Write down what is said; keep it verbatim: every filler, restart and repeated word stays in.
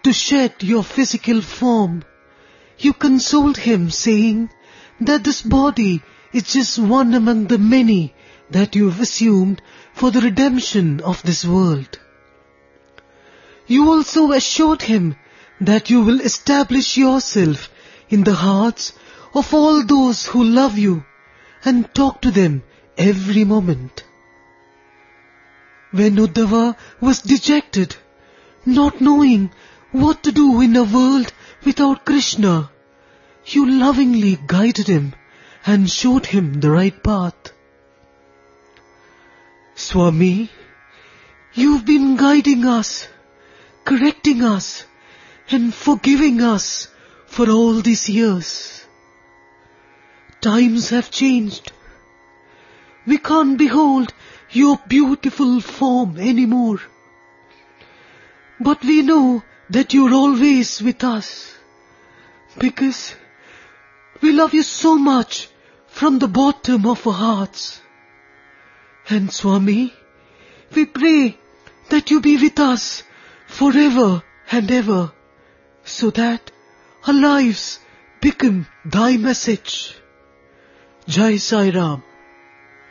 to shed your physical form. You consoled him, saying that this body is just one among the many that you have assumed for the redemption of this world. You also assured him that you will establish yourself in the hearts of all those who love you and talk to them every moment. When Uddhava was dejected, not knowing what to do in a world without Krishna, you lovingly guided him and showed him the right path. Swami, you've been guiding us, correcting us, and forgiving us for all these years. Times have changed. We can't behold your beautiful form anymore. But we know that you're always with us, because we love you so much from the bottom of our hearts. And Swami, we pray that you be with us forever and ever, so that our lives become thy message. Jai Sai Ram.